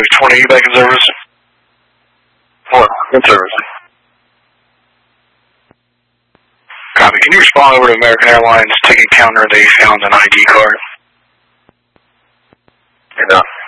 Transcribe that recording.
20, you back in service? What? In service. Copy. Can you respond over to American Airlines ticket counter? They found an ID card. Yeah.